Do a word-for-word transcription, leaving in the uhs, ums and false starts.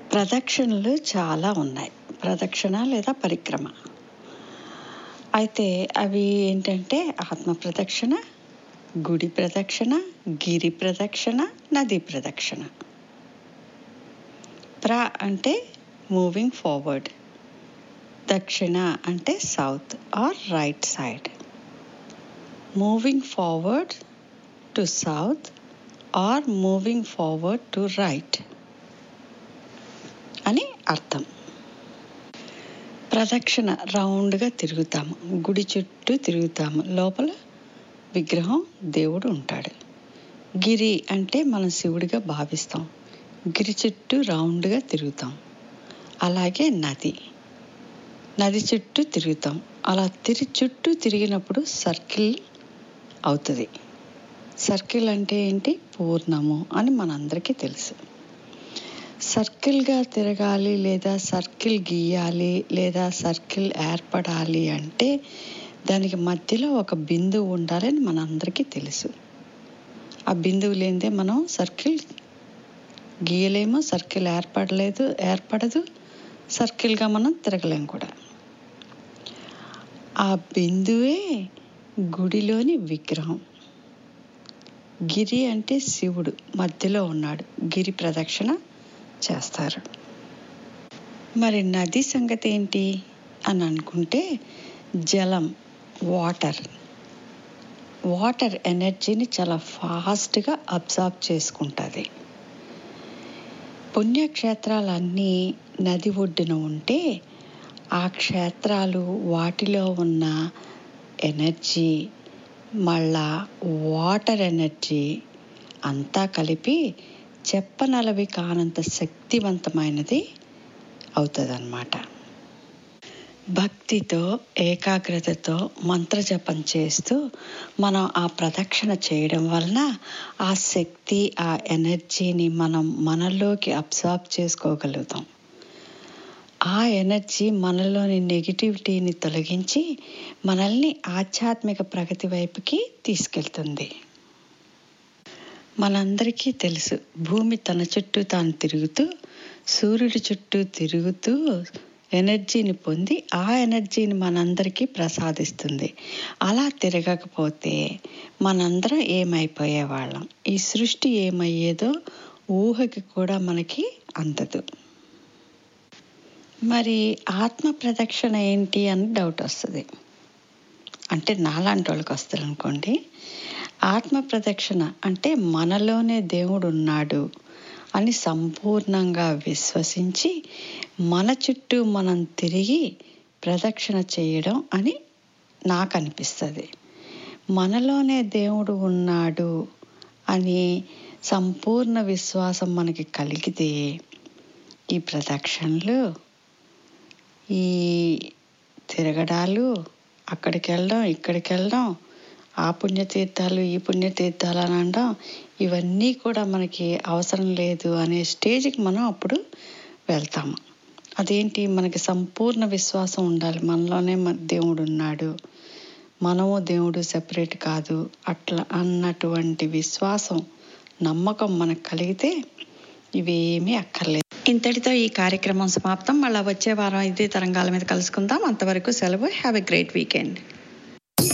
ప్రదక్షిణలు చాలా ఉన్నాయి. ప్రదక్షిణ లేదా పరిక్రమ. అయితే అవి ఏంటంటే ఆత్మ ప్రదక్షిణ, గుడి ప్రదక్షిణ, గిరి ప్రదక్షిణ, నది ప్రదక్షిణ. ప్ర అంటే మూవింగ్ ఫార్వర్డ్, దక్షిణ అంటే south are right side. Moving forward to south are moving forward to right అని అర్థం. ప్రదక్షిణ రౌండ్గా తిరుగుతాము, గుడి చుట్టూ తిరుగుతాము, లోపల విగ్రహం దేవుడు ఉంటాడు. గిరి అంటే మనం శివుడిగా భావిస్తాం, గిరి చుట్టూ రౌండ్గా తిరుగుతాం. అలాగే నది, నది చుట్టూ తిరుగుతాం. అలా తిరి చుట్టూ తిరిగినప్పుడు సర్కిల్ అవుతుంది. సర్కిల్ అంటే ఏంటి? పూర్ణము అని మనందరికీ తెలుసు. సర్కిల్గా తిరగాలి లేదా సర్కిల్ గీయాలి లేదా సర్కిల్ ఏర్పడాలి అంటే దానికి మధ్యలో ఒక బిందువు ఉండాలని మనందరికీ తెలుసు. ఆ బిందువు లేనిదే మనం సర్కిల్ గీయలేము, సర్కిల్ ఏర్పడలేదు ఏర్పడదు సర్కిల్గా మనం తిరగలేము కూడా. ఆ బిందువే గుడిలోని విగ్రహం. గిరి అంటే శివుడు మధ్యలో ఉన్నాడు, గిరి ప్రదక్షిణ చేస్తారు. మరి నది సంగతి ఏంటి అని అనుకుంటే జలం, వాటర్ వాటర్ ఎనర్జీని చాలా ఫాస్ట్గా అబ్జార్బ్ చేసుకుంటుంది. పుణ్యక్షేత్రాలన్నీ నది ఒడ్డున ఉంటే ఆ క్షేత్రాలు వాటిలో ఉన్న ఎనర్జీ మళ్ళా వాటర్ ఎనర్జీ అంతా కలిపి చెప్పనలవి కానంత శక్తివంతమైనది అవుతుంది అన్నమాట. భక్తితో ఏకాగ్రతతో మంత్రజపం చేస్తూ మనం ఆ ప్రదక్షిణ చేయడం వలన ఆ శక్తి ఆ ఎనర్జీని మనం మనలోకి అబ్జార్బ్ చేసుకోగలుగుతాం. ఆ ఎనర్జీ మనలోని నెగిటివిటీని తొలగించి మనల్ని ఆధ్యాత్మిక ప్రగతి వైపుకి తీసుకెళ్తుంది. మనందరికీ తెలుసు, భూమి తన చుట్టూ తాను తిరుగుతూ సూర్యుడి చుట్టూ తిరుగుతూ ఎనర్జీని పొంది ఆ ఎనర్జీని మనందరికీ ప్రసాదిస్తుంది. అలా తిరగకపోతే మనందరం ఏమైపోయేవాళ్ళం, ఈ సృష్టి ఏమయ్యేదో ఊహకి కూడా మనకి అందదు. మరి ఆత్మ ప్రదక్షిణ ఏంటి అని డౌట్ వస్తుంది. అంటే నాలాంటి వాళ్ళకి వస్తుంది అనుకోండి. ఆత్మ ప్రదక్షిణ అంటే మనలోనే దేవుడు ఉన్నాడు అని సంపూర్ణంగా విశ్వసించి మన చుట్టూ మనం తిరిగి ప్రదక్షిణ చేయడం అని నాకు అనిపిస్తుంది. మనలోనే దేవుడు ఉన్నాడు అని సంపూర్ణ విశ్వాసం మనకి కలిగితే ఈ ప్రదక్షిణలు, ఈ తిరగడాలు, అక్కడికి వెళ్ళడం ఇక్కడికి వెళ్ళడం, ఆ పుణ్యతీర్థాలు ఈ పుణ్యతీర్థాలు అని అనడం, ఇవన్నీ కూడా మనకి అవసరం లేదు అనే స్టేజ్కి మనం అప్పుడు వెళ్తాము. అదేంటి? మనకి సంపూర్ణ విశ్వాసం ఉండాలి, మనలోనే దేవుడు ఉన్నాడు, మనము దేవుడు సెపరేట్ కాదు అట్లా అన్నటువంటి విశ్వాసం నమ్మకం మనకు కలిగితే ఇవేమీ అక్కర్లేదు. ఇంతటితో ఈ కార్యక్రమం సమాప్తం. మళ్ళీ వచ్చే వారం ఇదే తరంగాల మీద కలుసుకుందాం. అంతవరకు సెలవు. Have a great weekend.